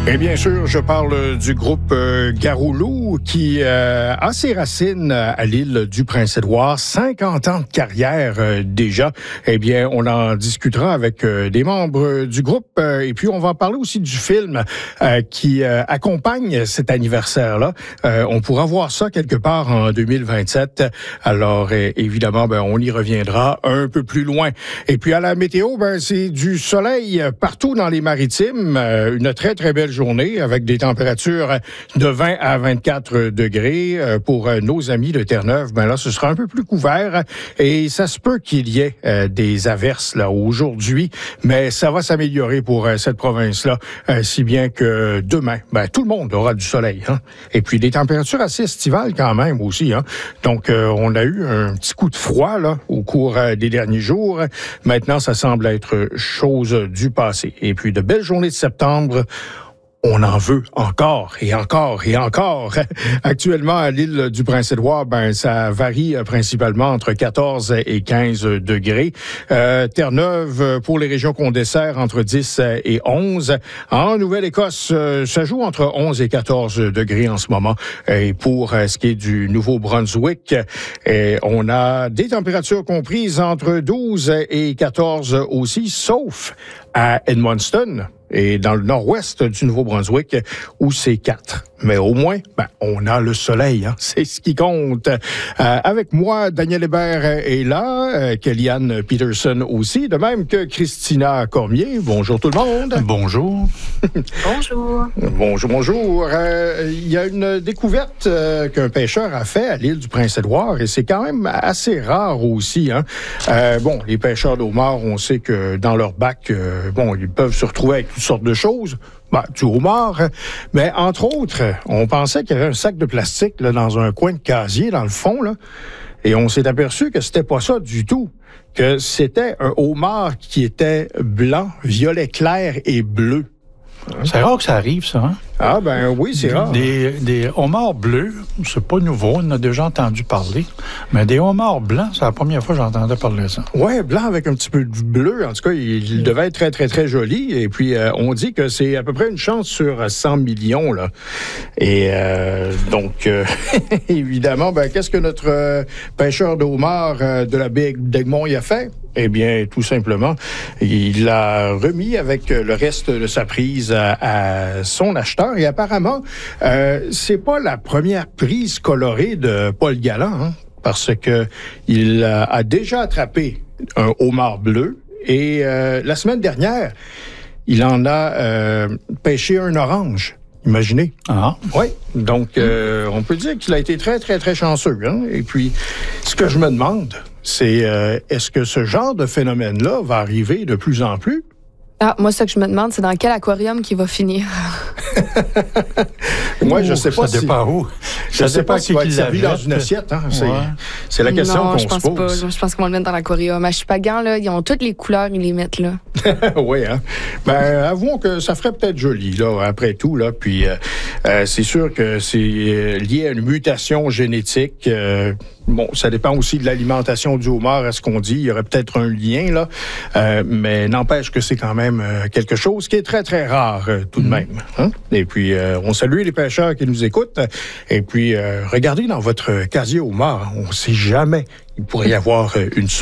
Et bien sûr, je parle du groupe Garou-Loup qui a ses racines à l'île du Prince-Édouard. 50 ans de carrière déjà. Eh bien, on en discutera avec des membres du groupe. Et puis, on va parler aussi du film qui accompagne cet anniversaire-là. On pourra voir ça quelque part en 2027. Alors, évidemment, on y reviendra un peu plus loin. Et puis, à la météo, c'est du soleil partout dans les maritimes. Une très, très belle journée avec des températures de 20 à 24 degrés. Pour nos amis de Terre-Neuve, là, ce sera un peu plus couvert et ça se peut qu'il y ait des averses là aujourd'hui, mais ça va s'améliorer pour cette province-là, si bien que demain, tout le monde aura du soleil. Et puis des températures assez estivales quand même aussi. Donc, on a eu un petit coup de froid là au cours des derniers jours. Maintenant, ça semble être chose du passé. Et puis de belles journées de septembre. On en veut encore et encore et encore. Actuellement, à l'île du Prince-Édouard, ça varie principalement entre 14 et 15 degrés. Terre-Neuve, pour les régions qu'on dessert, entre 10 et 11. En Nouvelle-Écosse, ça joue entre 11 et 14 degrés en ce moment. Et pour ce qui est du Nouveau-Brunswick, on a des températures comprises entre 12 et 14 aussi, sauf à Edmundston et dans le nord-ouest du Nouveau-Brunswick, où c'est 4. Mais au moins, on a le soleil, c'est ce qui compte. Avec moi, Daniel Hébert est là, Kellyanne Peterson aussi, de même que Christina Cormier. Bonjour tout le monde. Bonjour. Bonjour. Bonjour. Il y a une découverte qu'un pêcheur a fait à l'île du Prince-Édouard, et c'est quand même assez rare aussi. Les pêcheurs d'homards, on sait que dans leur bac, ils peuvent se retrouver avec toutes sortes de choses. Du homard, mais entre autres, on pensait qu'il y avait un sac de plastique là, dans un coin de casier, dans le fond, là, et on s'est aperçu que c'était pas ça du tout, que c'était un homard qui était blanc, violet clair et bleu. C'est rare que ça arrive, ça, Oui, c'est rare. Des homards bleus, c'est pas nouveau, on en a déjà entendu parler. Mais des homards blancs, c'est la première fois que j'entendais parler de ça. Oui, blanc avec un petit peu de bleu. En tout cas, il devait être très, très, très joli. Et puis, on dit que c'est à peu près une chance sur 100 millions, là. Et donc, évidemment, qu'est-ce que notre pêcheur de homards de la baie d'Egmont a fait? Eh bien, tout simplement, il l'a remis avec le reste de sa prise à son acheteur. Et apparemment, c'est pas la première prise colorée de Paul Galland, parce que il a déjà attrapé un homard bleu. Et la semaine dernière, il en a pêché un orange. Imaginez. Oui. Donc, on peut dire qu'il a été très, très, très chanceux. Et puis, ce que je me demande, c'est est-ce que ce genre de phénomène-là va arriver de plus en plus? Moi, ce que je me demande, c'est dans quel aquarium qu'il va finir. Moi, je sais pas. Ça dépend où. Je sais pas s'il va être servi dans une assiette. C'est la question qu'on se pose. Pas. Je pense qu'on va le mettre dans l'aquarium. À Chupagan, là, ils ont toutes les couleurs, ils les mettent là. Oui, avouons que ça ferait peut-être joli, là, après tout, là. Puis, c'est sûr que c'est lié à une mutation génétique. Ça dépend aussi de l'alimentation du homard, à ce qu'on dit. Il y aurait peut-être un lien, là. Mais n'empêche que c'est quand même quelque chose qui est très, très rare, tout de même. Et puis, on salue les pêcheurs qui nous écoutent. Et puis, regardez dans votre casier homard. On ne sait jamais. Il pourrait y avoir une